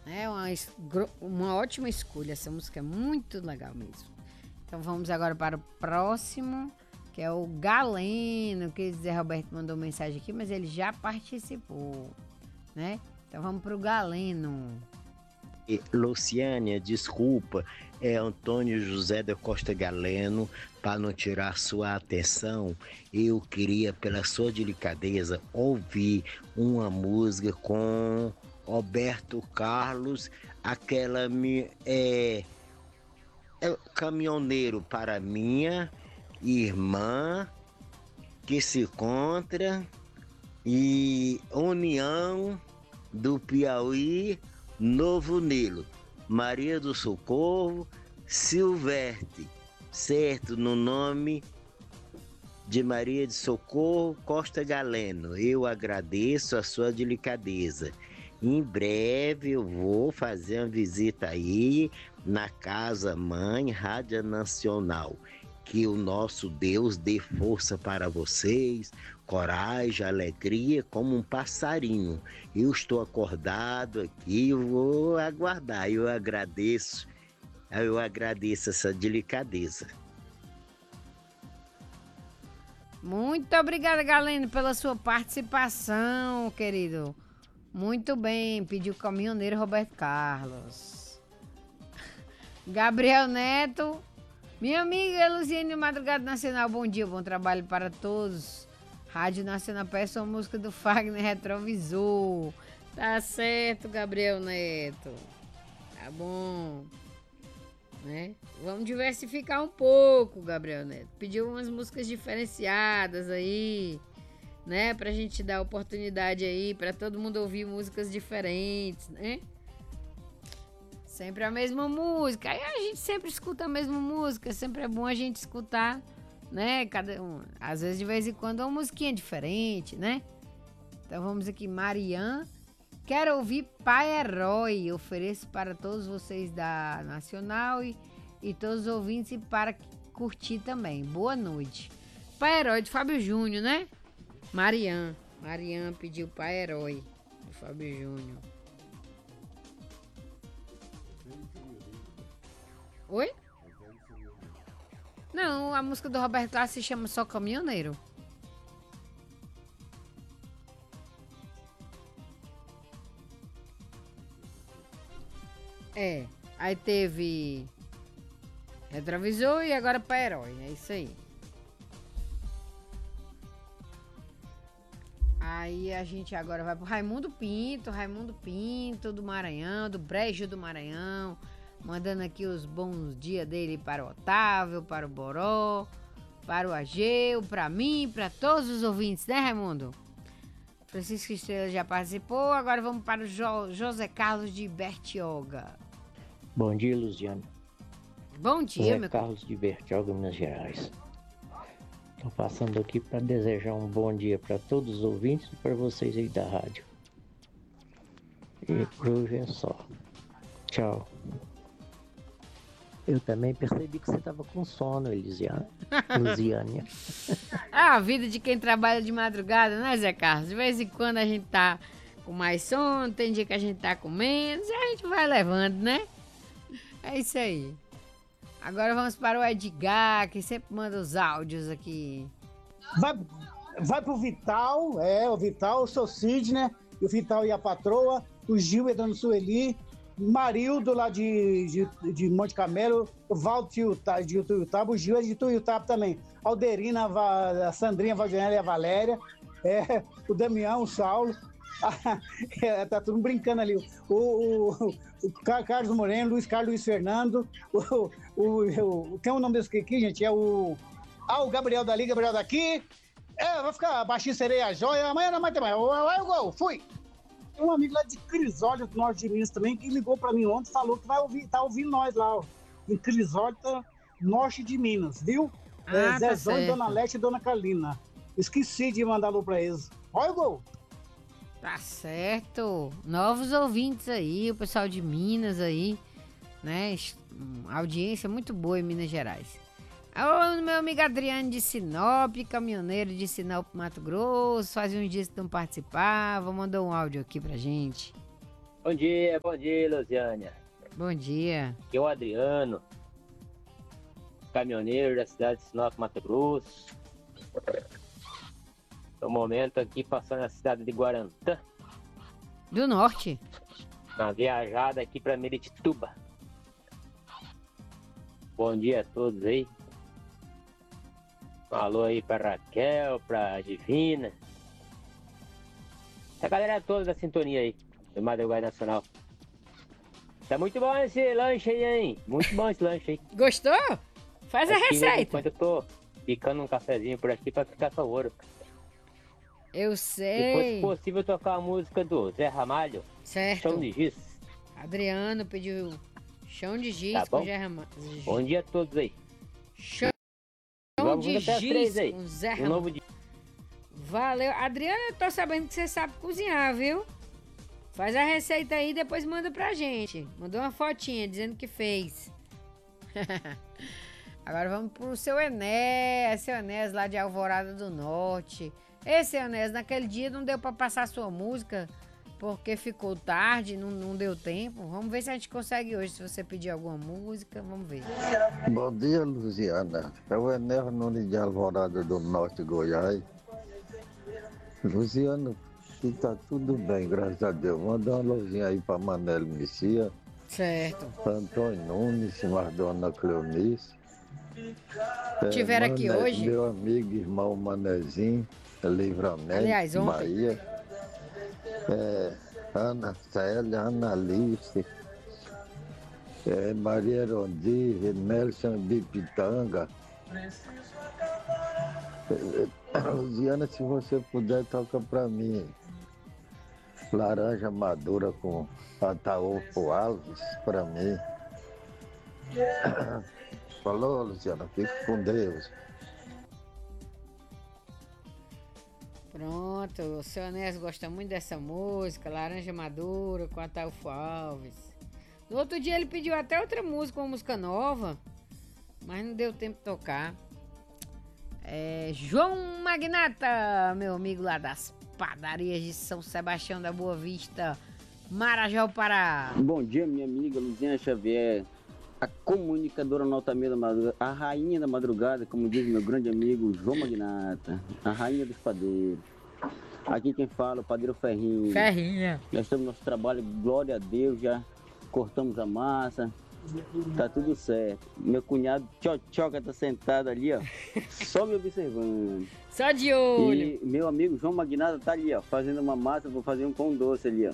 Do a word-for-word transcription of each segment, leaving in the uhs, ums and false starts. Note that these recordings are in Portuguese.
É uma, es- gro- uma ótima escolha. Essa música é muito legal mesmo. Então vamos agora para o próximo, que é o Galeno, que o Zé Roberto mandou mensagem aqui, mas ele já participou, né? Então vamos para o Galeno. E, Luciânia, desculpa, é Antônio José da Costa Galeno, para não tirar sua atenção, eu queria, pela sua delicadeza, ouvir uma música com Roberto Carlos, aquela mi- é, é caminhoneiro para minha irmã que se encontra e União do Piauí, Novo Nilo, Maria do Socorro, Silvestre, certo? No nome de Maria de Socorro Costa Galeno. Eu agradeço a sua delicadeza. Em breve eu vou fazer uma visita aí na Casa Mãe Rádio Nacional. Que o nosso Deus dê força para vocês, coragem, alegria, como um passarinho. Eu estou acordado aqui, eu vou aguardar. Eu agradeço, eu agradeço essa delicadeza. Muito obrigada, Galeno, pela sua participação, querido. Muito bem, pediu o caminhoneiro Roberto Carlos. Gabriel Neto, minha amiga Luziane Madrugada Nacional, bom dia, bom trabalho para todos. Rádio Nacional, peço a música do Fagner Retrovisor. Tá certo, Gabriel Neto. Tá bom. Né? Vamos diversificar um pouco, Gabriel Neto. Pediu umas músicas diferenciadas aí, né? Pra gente dar oportunidade aí pra todo mundo ouvir músicas diferentes, né? Sempre a mesma música. Aí a gente sempre escuta a mesma música. Sempre é bom a gente escutar, né? Cada um. Às vezes, de vez em quando, uma musiquinha diferente, né? Então vamos aqui, Marian. Quero ouvir Pai Herói. Ofereço para todos vocês da Nacional e, e todos os ouvintes e para curtir também. Boa noite. Pai Herói de Fábio Júnior, né? Marian. Marian pediu Pai Herói de Fábio Júnior. Oi? Não, a música do Roberto Carlos se chama Só Caminhoneiro. É, aí teve Retrovisor e agora Pai Herói, é isso aí. Aí a gente agora vai pro Raimundo Pinto, Raimundo Pinto do Maranhão, do Brejo do Maranhão, mandando aqui os bons dias dele para o Otávio, para o Boró, para o Ageu, para mim, para todos os ouvintes, né, Raimundo? Francisco Estrela já participou, agora vamos para o jo- José Carlos de Bertioga. Bom dia, Luciano. Bom dia, José meu Carlos de Bertioga, Minas Gerais. Estou passando aqui para desejar um bom dia para todos os ouvintes e para vocês aí da rádio. E por hoje é só. Tchau. Eu também percebi que você estava com sono, Elisiane. Luziânia. Ah, a vida de quem trabalha de madrugada, né, Zé Carlos? De vez em quando a gente tá com mais sono, tem dia que a gente tá com menos, e a gente vai levando, né? É isso aí. Agora vamos para o Edgar, que sempre manda os áudios aqui. Vai, vai pro Vital, é, o Vital, o seu Cid, né? O Vital e a patroa, o Gil e a Dona Sueli, Marildo lá de, de, de Monte Camelo, o Valdo de Tuiutaba, o Gil é de Tuiutaba também, a Alderina, a Sandrinha, a Valdirene e a Valéria, é, o Damião, o Saulo, é, tá tudo brincando ali, o, o, o Carlos Moreno, Luiz Carlos Luiz Fernando, o, o, o, tem um nome desse aqui, gente, é o, ah, o Gabriel dali, Gabriel daqui, é, vai ficar baixinho, sereia, joia, amanhã não vai ter mais, vai o gol, fui! Tem um amigo lá de Crisólia, do norte de Minas também, que ligou pra mim ontem e falou que vai ouvir, tá ouvindo nós lá, ó, em Crisólia, norte de Minas, viu? Ah, É, tá Zezão e certo. Dona Leste e Dona Carlina. Esqueci de mandar alô pra eles. Olha o gol! Tá certo. Novos ouvintes aí, o pessoal de Minas aí, né? Audiência muito boa em Minas Gerais. Alô, meu amigo Adriano de Sinop, caminhoneiro de Sinop, Mato Grosso. Fazia uns dias que não participava. Mandou um áudio aqui pra gente. Bom dia, bom dia, Luciânia. Bom dia. Aqui é o Adriano, caminhoneiro da cidade de Sinop, Mato Grosso. No momento aqui passando na cidade de Guarantã. Do norte. Uma viajada aqui para Meritituba. Bom dia a todos aí. Um alô aí para Raquel, para Divina. Essa galera toda da sintonia aí, do Madrugada Nacional. Tá muito bom esse lanche aí, hein? Muito bom esse lanche aí. Gostou? Faz a Aqui, receita. enquanto eu tô picando um cafezinho por aqui para ficar sabor. Eu Se sei. fosse possível tocar a música do Zé Ramalho, Certo. Chão de Giz. Adriano pediu Chão de Giz Tá com bom? Zé Ramalho. Bom dia a todos aí. Chão Vamos de até as Giz três aí. com Zé Um Ramalho. novo dia. Valeu. Adriano, eu tô sabendo que você sabe cozinhar, viu? Faz a receita aí e depois manda pra gente. Mandou uma fotinha dizendo que fez. Agora vamos pro seu Enéas, seu Enéas lá de Alvorada do Norte. Esse seu Enéas, naquele dia não deu pra passar sua música porque ficou tarde, não, não deu tempo. Vamos ver se a gente consegue hoje, se você pedir alguma música, vamos ver. Bom dia, Luciana. É o Enéas Nunes de Alvorada do Norte, Goiás. Luciano, aqui tá tudo bem, graças a Deus. Manda uma luzinha aí pra Manelo Messia, Certo. Antônio Nunes, Mardona Cleonice. É, Tiveram aqui Mané- hoje? Meu amigo, irmão Manezinho, Livramento, Aliás, ontem. Bahia. É, Ana Célia, Ana Alice, é, Maria Erondi, Nelson Bipitanga. Luciana, se você puder, toca pra mim. Laranja madura com Ataúfo Alves, pra mim. Falou, Luciana, fique com Deus. Pronto, o seu Enéas gosta muito dessa música, Laranja Madura com Ataúfo Alves. No outro dia ele pediu até outra música, uma música nova, mas não deu tempo de tocar. É, João Magnata, meu amigo lá das padarias de São Sebastião da Boa Vista, Marajó, Pará. Bom dia, minha amiga Luziana Xavier, a comunicadora nota meia da madrugada, a rainha da madrugada, como diz meu grande amigo João Magnata, a rainha dos padeiros. Aqui quem fala, o padeiro Ferrinho. Ferrinha. Nós estamos no nosso trabalho, glória a Deus, já cortamos a massa, tá tudo certo. Meu cunhado Tchotchoca tá sentado ali, ó, só me observando. Só de olho. E meu amigo João Magnata tá ali, ó, fazendo uma massa, vou fazer um pão doce ali, ó.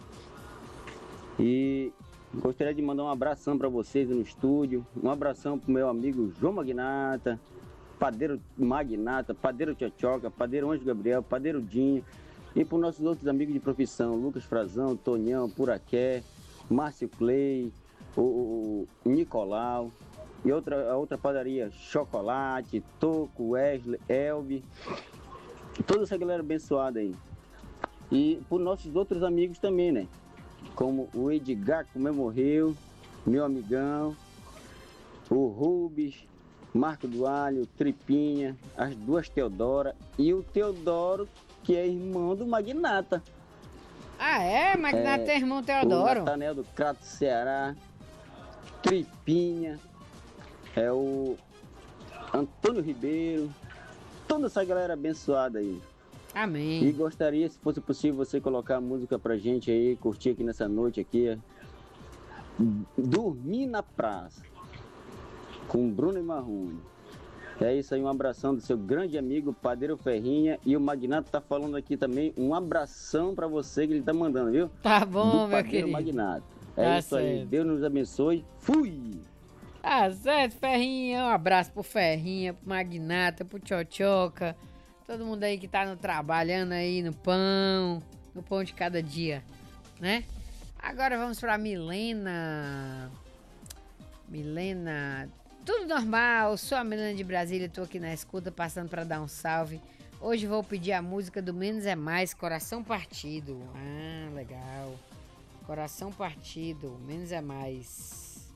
E gostaria de mandar um abração para vocês no estúdio, um abração pro meu amigo João Magnata, padeiro Magnata, padeiro Tchotchoca, padeiro Anjo Gabriel, padeiro Dinho, e para os nossos outros amigos de profissão, Lucas Frazão, Tonhão, Puraqué, Márcio Clay, o, o, o Nicolau, e outra, a outra padaria, Chocolate, Toco, Wesley, Elvi, toda essa galera abençoada aí. E por nossos outros amigos também, né? Como o Edgar, que morreu, meu amigão, o Rubens, Marco do Alho, Tripinha, as duas Teodora e o Teodoro, que é irmão do Magnata. Ah, é? Magnata É, tem irmão O Teodoro. Natanel do Crato Ceará, Tripinha, é o Antônio Ribeiro, toda essa galera abençoada aí. E Amém. gostaria, se fosse possível, você colocar a música pra gente aí, curtir aqui nessa noite aqui. Dormir na Praça, com Bruno e Marrone. É isso aí, um abração do seu grande amigo, Padeiro Ferrinha. E o Magnata tá falando aqui também, um abração pra você que ele tá mandando, viu? Tá bom, do meu Padeiro querido. Magnata. É Tá isso aí, certo. Deus nos abençoe. Fui! Ah, certo, Ferrinha. Um abraço pro Ferrinha, pro Magnata, pro Tchotchoca. Todo mundo aí que tá no, trabalhando aí no pão, no pão de cada dia, né? Agora vamos pra Milena. Milena, tudo normal, sou a Milena de Brasília, tô aqui na escuta, passando pra dar um salve. Hoje vou pedir a música do Menos é Mais, Coração Partido. Ah, legal. Coração Partido, Menos é Mais.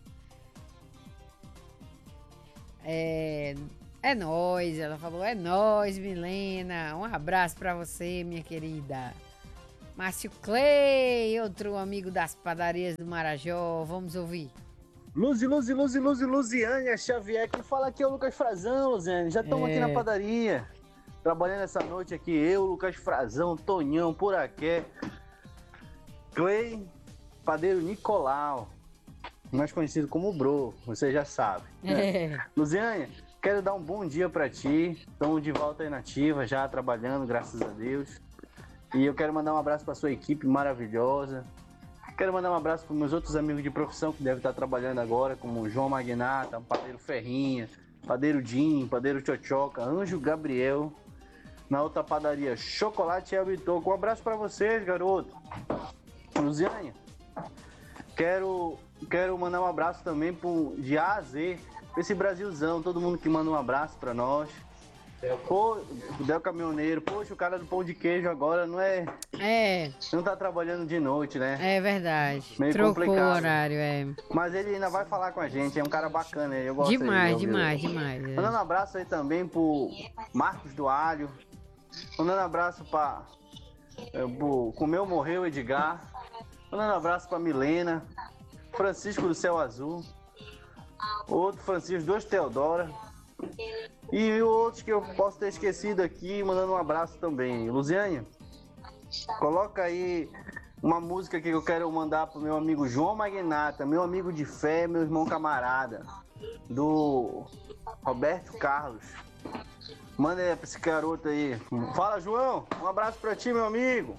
É, é nóis, ela falou, é nóis, Milena. Um abraço pra você, minha querida. Márcio Clay, outro amigo das padarias do Marajó. Vamos ouvir. Luzi, Luzi, Luzi, Luzi, Luziane Xavier, que fala aqui é o Lucas Frazão, Luziane. Já estamos É. aqui na padaria, trabalhando essa noite aqui. Eu, Lucas Frazão, Tonhão, Puraqué, Clay, padeiro Nicolau, mais conhecido como Bro, você já sabe. Né? É. Luziane, quero dar um bom dia pra ti. Estamos de volta aí na ativa, já trabalhando, graças a Deus. E eu quero mandar um abraço pra sua equipe maravilhosa. Quero mandar um abraço para meus outros amigos de profissão que devem estar trabalhando agora, como o João Magnata, Padeiro Ferrinha, Padeiro Jim, Padeiro Tchotchoca, Anjo Gabriel. Na outra padaria, Chocolate Elbitoco. Um abraço para vocês, garoto. Luziane, quero, quero mandar um abraço também pro, de A a Z, pra esse Brasilzão, todo mundo que manda um abraço para nós. Pô, o Del Caminhoneiro, poxa, o cara do pão de queijo agora não é. É. Não tá trabalhando de noite, né? É verdade. Meio Trocou complicado. o horário, é. Mas ele ainda vai falar com a gente, é um cara bacana, eu gosto Demais, dele, demais, demais. É. Mandando um abraço aí também pro Marcos do Alho. Mandando um abraço pra. É, pro Comeu Morreu Edgar. Mandando um abraço pra Milena. Francisco do Céu Azul. Outro Francisco, dois Teodora. E outros que eu posso ter esquecido aqui, mandando um abraço também. Luziane, coloca aí uma música que eu quero mandar pro meu amigo João Magnata, meu amigo de fé, meu irmão camarada, do Roberto Carlos. Manda aí pra esse garoto aí. Fala, João, um abraço pra ti, meu amigo.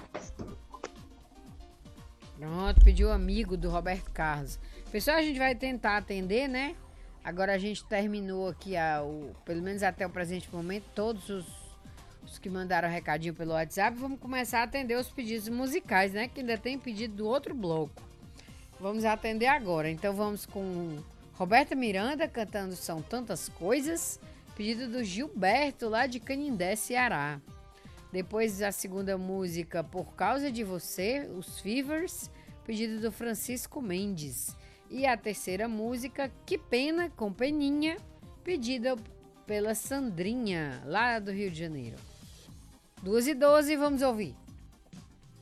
Pronto, pediu amigo do Roberto Carlos. Pessoal, a gente vai tentar atender, né? Agora a gente terminou aqui, a, o, pelo menos até o presente momento, todos os, os que mandaram recadinho pelo WhatsApp. Vamos começar a atender os pedidos musicais, né? Que ainda tem pedido do outro bloco. Vamos atender agora. Então vamos com Roberta Miranda cantando São Tantas Coisas. Pedido do Gilberto, lá de Canindé, Ceará. Depois a segunda música, Por Causa de Você, os Fevers. Pedido do Francisco Mendes. E a terceira música, Que Pena, com Peninha, pedida pela Sandrinha, lá do Rio de Janeiro. duas e doze, vamos ouvir.